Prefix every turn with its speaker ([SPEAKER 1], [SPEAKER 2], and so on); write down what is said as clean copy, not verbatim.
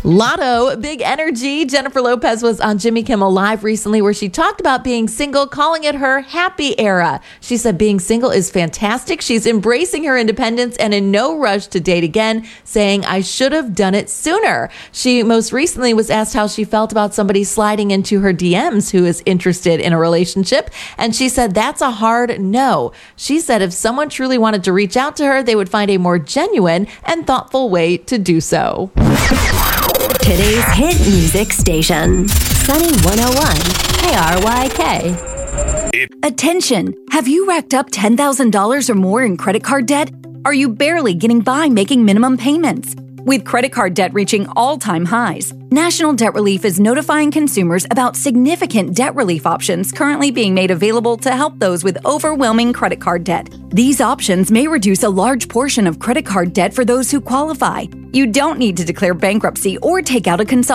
[SPEAKER 1] Lotto, big energy. Jennifer Lopez was on Jimmy Kimmel Live recently where she talked about being single, calling it her happy era. She said being single is fantastic. She's embracing her independence and in no rush to date again, saying, I should have done it sooner. She most recently was asked how she felt about somebody sliding into her DMs who is interested in a relationship. And she said, that's a hard no. She said if someone truly wanted to reach out to her, they would find a more genuine and thoughtful way to do so.
[SPEAKER 2] Today's hit music station, Sunny 101 KRYK.
[SPEAKER 3] Attention! Have you racked up $10,000 or more in credit card debt? Are you barely getting by making minimum payments? With credit card debt reaching all-time highs, National Debt Relief is notifying consumers about significant debt relief options currently being made available to help those with overwhelming credit card debt. These options may reduce a large portion of credit card debt for those who qualify. You don't need to declare bankruptcy or take out a consultation